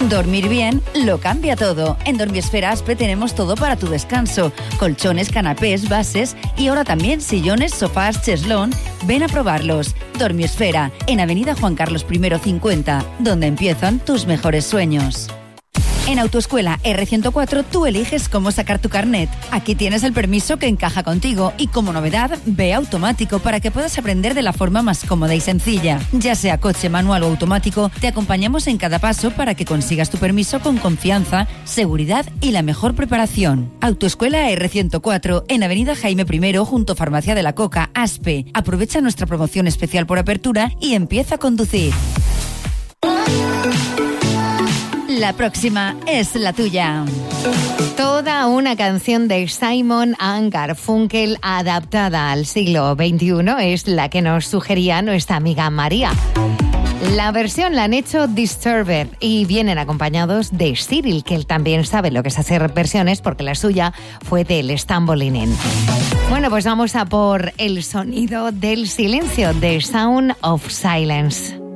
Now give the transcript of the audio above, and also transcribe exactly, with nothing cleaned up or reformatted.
Dormir bien lo cambia todo. En Dormiesfera Aspe tenemos todo para tu descanso. Colchones, canapés, bases y ahora también sillones, sofás, cheslón. Ven a probarlos. Dormiesfera, en Avenida Juan Carlos primero cincuenta, donde empiezan tus mejores sueños. En Autoescuela erre ciento cuatro tú eliges cómo sacar tu carnet. Aquí tienes el permiso que encaja contigo y como novedad, ve automático para que puedas aprender de la forma más cómoda y sencilla. Ya sea coche, manual o automático, te acompañamos en cada paso para que consigas tu permiso con confianza, seguridad y la mejor preparación. Autoescuela erre ciento cuatro en Avenida Jaime primero junto a Farmacia de la Coca, Aspe. Aprovecha nuestra promoción especial por apertura y empieza a conducir. La próxima es la tuya. Toda una canción de Simon and Garfunkel adaptada al siglo veintiuno es la que nos sugería nuestra amiga María. La versión la han hecho Disturbed y vienen acompañados de Cyril, que él también sabe lo que es hacer versiones porque la suya fue del Stumbling In. Bueno, pues vamos a por el sonido del silencio, The Sound of Silence.